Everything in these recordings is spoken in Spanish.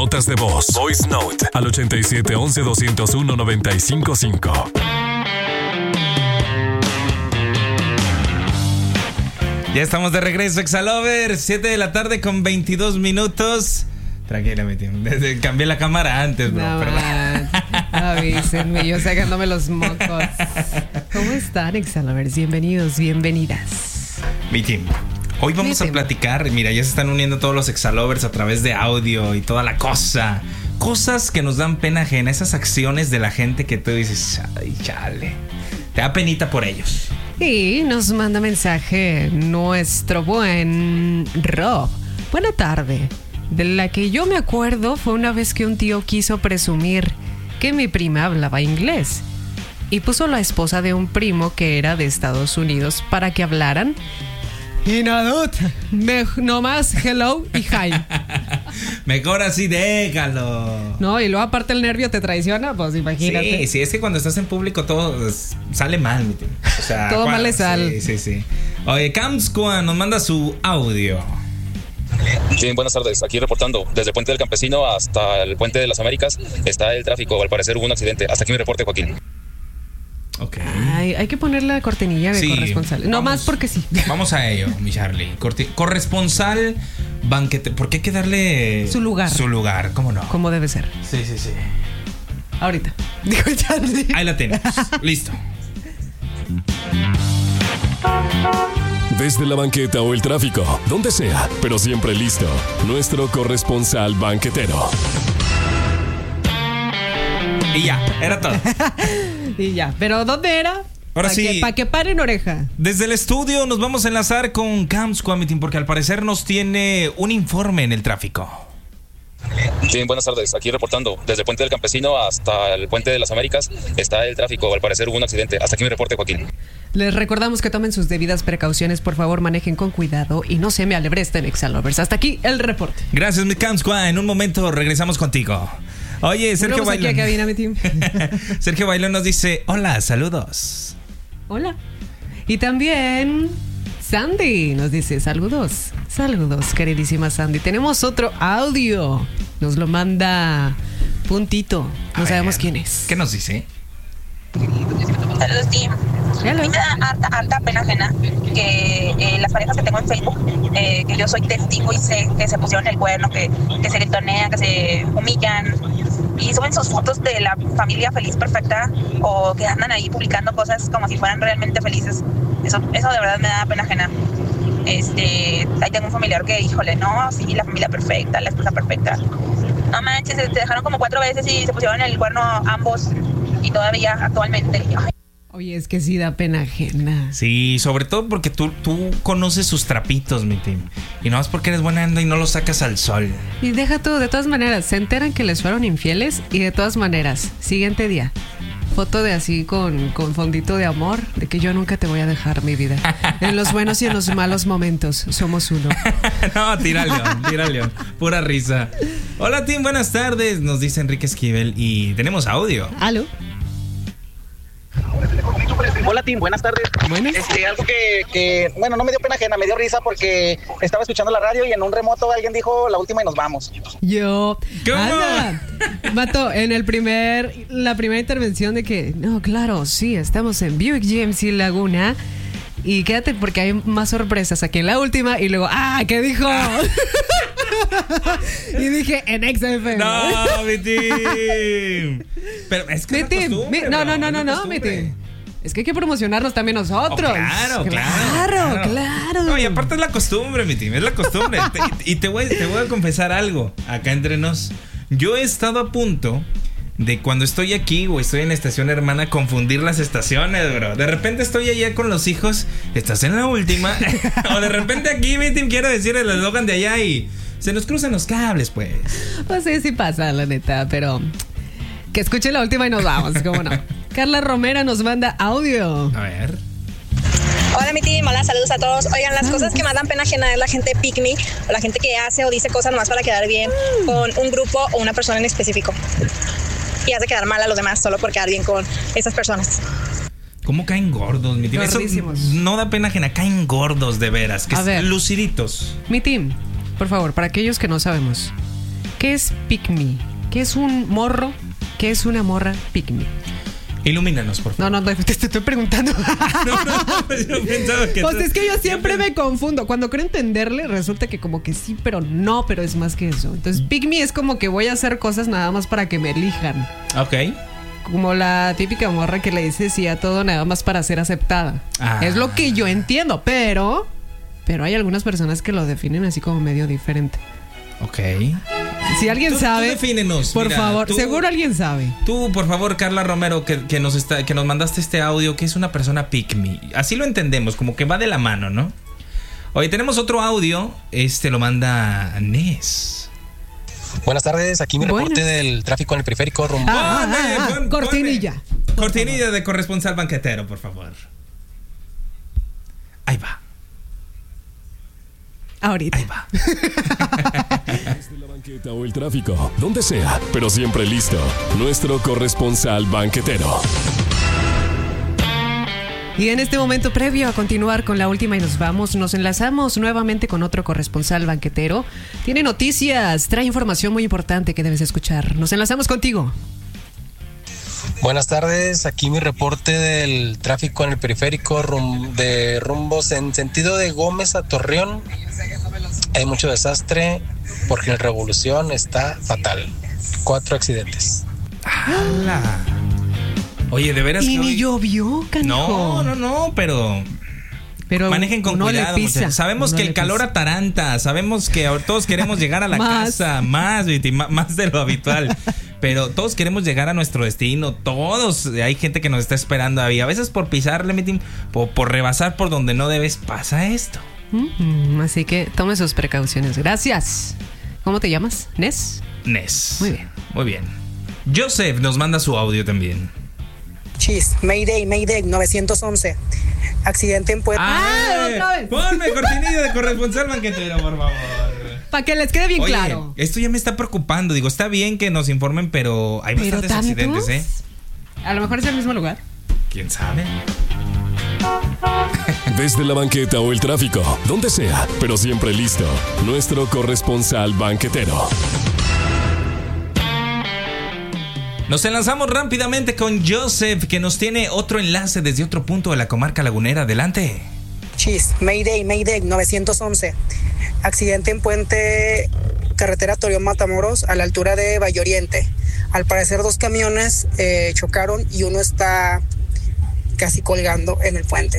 notas de voz. Voice Note al 8711-201-955. Ya estamos de regreso, Exalover. 7 de la tarde con 22 minutos. Tranquila, mi team. Cambié la cámara antes, bro. No, avísenme, yo sacándome los mocos. ¿Cómo están, Exalovers? Bienvenidos, bienvenidas. Mi team. Hoy vamos a platicar. Mira, ya se están uniendo todos los Exalovers a través de audio y toda la cosa. Cosas que nos dan pena ajena. Esas acciones de la gente que tú dices, ay, chale. Te da penita por ellos. Y nos manda mensaje nuestro buen Rob. Buena tarde. De la que yo me acuerdo fue una vez que un tío quiso presumir que mi prima hablaba inglés y puso la esposa de un primo que era de Estados Unidos para que hablaran. Y nada, nomás hello y hi. Mejor así, déjalo. No, y luego aparte el nervio te traiciona, pues imagínate. Sí, es que cuando estás en público todo sale mal, mi tío. O sea, todo mal le sale. Sí. Oye, Camscoa nos manda su audio. Sí, buenas tardes. Aquí reportando. Desde el Puente del Campesino hasta el Puente de las Américas está el tráfico. Al parecer hubo un accidente. Hasta aquí mi reporte, Joaquín. Ok. Ay, hay que poner la cortinilla de corresponsal. No más porque sí. Vamos a ello, mi Charlie. Corresponsal banquete. ¿Por qué hay que darle su lugar? Su lugar, ¿cómo no? Como debe ser. Sí. Ahorita. Dijo Charlie. Ahí la tenemos. Listo. Desde la banqueta o el tráfico, donde sea, pero siempre listo. Nuestro corresponsal banquetero. Y ya, era todo. Y ya, pero ¿dónde era? Ahora sí. Para que paren oreja. Desde el estudio nos vamos a enlazar con Camscoa, porque al parecer nos tiene un informe en el tráfico. Sí, buenas tardes. Aquí reportando. Desde el Puente del Campesino hasta el Puente de las Américas está el tráfico. Al parecer hubo un accidente. Hasta aquí mi reporte, Joaquín. Les recordamos que tomen sus debidas precauciones. Por favor, manejen con cuidado y no se me alebresten, Exalovers. Hasta aquí el reporte. Gracias, mi Camscoa. En un momento regresamos contigo. Oye, Sergio Bailón. Aquí a cabina, mi team. Sergio Bailón nos dice, hola, saludos. Hola. Y también Sandy nos dice, saludos, queridísima Sandy. Tenemos otro audio. Nos lo manda Puntito. No sabemos quién es. ¿Qué nos dice? Saludos, team. A mí me da harta pena ajena que las parejas que tengo en Facebook, que yo soy testigo y sé que se pusieron el cuerno, que se gritonean, que se humillan y suben sus fotos de la familia feliz, perfecta, o que andan ahí publicando cosas como si fueran realmente felices. Eso de verdad me da pena ajena. Ahí tengo un familiar que, híjole, no, sí, la familia perfecta, la esposa perfecta. No manches, se dejaron como 4 veces y se pusieron el cuerno ambos y todavía actualmente. Ay. Oye, es que sí da pena ajena. Sí, sobre todo porque tú conoces sus trapitos, mi team. Y no es porque eres buena onda y no los sacas al sol. Y deja tú, de todas maneras, se enteran que les fueron infieles y de todas maneras, siguiente día, foto de así con fondito de amor, de que yo nunca te voy a dejar, mi vida. En los buenos y en los malos momentos, somos uno. No, tira León. Pura risa. Hola, team, buenas tardes, nos dice Enrique Esquivel y tenemos audio. ¿Aló? Hola, team, buenas tardes. Algo que bueno, no me dio pena ajena, me dio risa porque estaba escuchando la radio y en un remoto alguien dijo la última y nos vamos. Yo. ¿Cómo? Anda. Mato, en la primera intervención de que, no, claro, sí, estamos en Buick GMC Laguna. Y quédate porque hay más sorpresas aquí en la última. Y luego, ¿qué dijo? Y dije, en XFM. No, mi team. Pero es que no, mi team. Es que hay que promocionarnos también nosotros. Claro. No, y aparte es la costumbre, mi team, es la costumbre. Y te voy a confesar algo, acá entre nos. Yo he estado a punto de cuando estoy aquí o estoy en la estación hermana confundir las estaciones, bro. De repente estoy allá con los hijos, estás en la última. O de repente aquí, mi team, quiero decir el eslogan de allá y se nos cruzan los cables, pues. Pues sí pasa, la neta, pero que escuchen la última y nos vamos, ¿cómo no? Carla Romera nos manda audio. A ver. Hola, mi team, hola, saludos a todos. Oigan, las cosas que más dan pena ajena es la gente pick me, o la gente que hace o dice cosas nomás para quedar bien con un grupo o una persona en específico y hace quedar mal a los demás solo por quedar bien con esas personas. ¿Cómo caen gordos, mi team? Eso no da pena ajena, caen gordos de veras. A ver, luciditos. Mi team, por favor, para aquellos que no sabemos, ¿qué es pick me? ¿Qué es un morro? ¿Qué es una morra pick me? Ilumínanos, por favor. No, te estoy preguntando. Yo pensaba que pues es que yo siempre me confundo. Cuando creo entenderle, resulta que como que sí, pero no, pero es más que eso. Entonces, pick me es como que voy a hacer cosas nada más para que me elijan. Ok. Como la típica morra que le dice sí a todo nada más para ser aceptada. Es lo que yo entiendo, pero hay algunas personas que lo definen así como medio diferente. Ok. Si alguien sabe, tú defínenos, por favor, seguro alguien sabe. Tú, por favor, Carla Romero, que nos mandaste este audio, que es una persona pick me. Así lo entendemos, como que va de la mano, ¿no? Oye, tenemos otro audio. Lo manda Nes. Buenas tardes, aquí mi reporte del tráfico en el periférico rumbo. Cortinilla. Cortinilla de corresponsal banquetero, por favor. Ahí va. Ahorita. Ahí va. Desde la banqueta o el tráfico, donde sea, pero siempre listo. Nuestro corresponsal banquetero. Y en este momento, previo a continuar con la última y nos enlazamos nuevamente con otro corresponsal banquetero. Tiene noticias, trae información muy importante que debes escuchar. Nos enlazamos contigo. Buenas tardes, aquí mi reporte del tráfico en el periférico de rumbos en sentido de Gómez a Torreón. Hay mucho desastre porque en Revolución está fatal. 4 accidentes. ¡Hala! Oye, de veras. Y ni llovió, canijo. No, pero manejen con cuidado. Sabemos que el calor ataranta, sabemos que todos queremos llegar a la casa más de lo habitual. Pero todos queremos llegar a nuestro destino. Todos, hay gente que nos está esperando ahí. A veces por pisarle, por rebasar por donde no debes, pasa esto. Así que tome sus precauciones. Gracias. ¿Cómo te llamas? ¿Nes? Nes. Muy bien. Joseph nos manda su audio también. Mayday 911. Accidente en Puerto. Otra vez. Ponme cortinilla de corresponsal banquetero, por favor. Para que les quede bien claro. Esto ya me está preocupando. Digo, está bien que nos informen, pero hay bastantes accidentes, ¿eh? A lo mejor es el mismo lugar. ¿Quién sabe? Desde la banqueta o el tráfico, donde sea, pero siempre listo. Nuestro corresponsal banquetero. Nos enlazamos rápidamente con Joseph, que nos tiene otro enlace desde otro punto de la comarca lagunera. Adelante. Mayday 911. Accidente en puente carretera Torreón Matamoros a la altura de Valle Oriente. Al parecer 2 camiones chocaron y uno está casi colgando en el puente.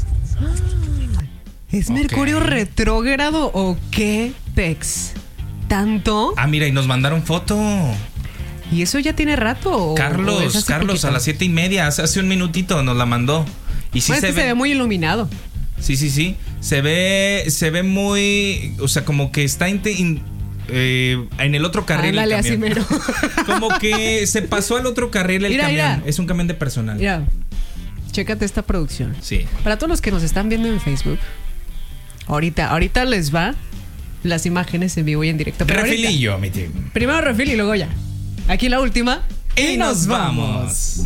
¿Es Mercurio retrógrado o qué, Pex? ¿Tanto? Mira, y nos mandaron foto. ¿Y eso ya tiene rato? Carlos, a las 7:30, hace un minutito nos la mandó. Y sí se ve muy iluminado. Sí. Se ve muy, o sea, como que está en el otro carril. Ándale, así mero. Como que se pasó al otro carril el camión. Mira. Es un camión de personal. Mira, chécate esta producción. Sí. Para todos los que nos están viendo en Facebook, ahorita les va las imágenes en vivo y en directo. Refilillo, mi tío. Primero refil y luego ya. Aquí la última. Y nos vamos.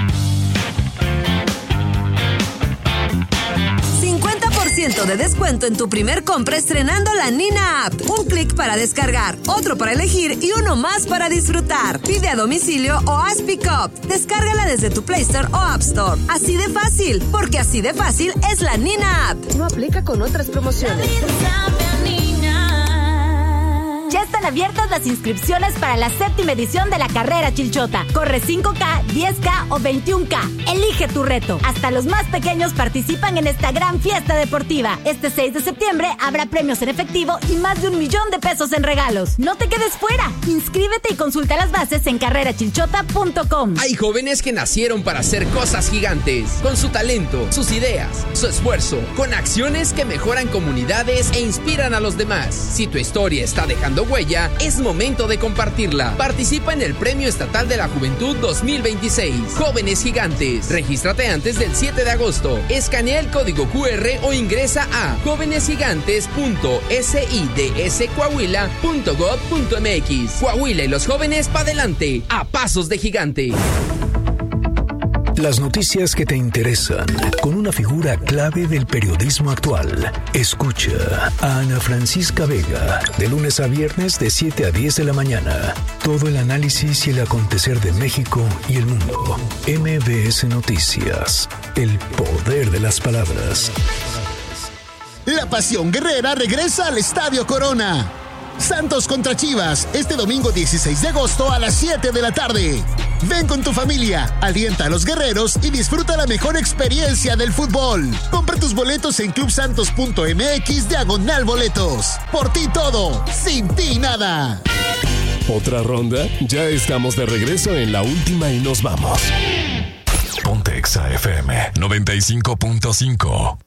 50% de descuento en tu primer compra estrenando la Nina App. Un clic para descargar, otro para elegir y uno más para disfrutar. Pide a domicilio o haz pick-up. Descárgala desde tu Play Store o App Store. Así de fácil, porque así de fácil es la Nina App. No aplica con otras promociones. Ya están abiertas las inscripciones para la 7ª edición de la carrera Chilchota. Corre 5K, 10K o 21K. Elige tu reto. Hasta los más pequeños participan en esta gran fiesta deportiva. Este 6 de septiembre habrá premios en efectivo y más de 1 millón de pesos en regalos. No te quedes fuera. Inscríbete y consulta las bases en carrerachilchota.com. Hay jóvenes que nacieron para hacer cosas gigantes, con su talento, sus ideas, su esfuerzo, con acciones que mejoran comunidades e inspiran a los demás. Si tu historia está dejando huella, es momento de compartirla. Participa en el Premio Estatal de la Juventud 2026. Jóvenes Gigantes. Regístrate antes del 7 de agosto. Escanea el código QR o ingresa a jovenesgigantes.sidscoahuila.gov.mx. Coahuila y los jóvenes pa' adelante, a pasos de gigante. Las noticias que te interesan con una figura clave del periodismo actual. Escucha a Ana Francisca Vega de lunes a viernes de 7 a 10 de la mañana. Todo el análisis y el acontecer de México y el mundo. MBS Noticias. El poder de las palabras. La pasión guerrera regresa al Estadio Corona. Santos contra Chivas, este domingo 16 de agosto a las 7 de la tarde. Ven con tu familia, alienta a los guerreros y disfruta la mejor experiencia del fútbol. Compra tus boletos en clubsantos.mx/boletos. Por ti todo, sin ti nada. ¿Otra ronda? Ya estamos de regreso en la última y nos vamos. Ponte Exa FM 95.5.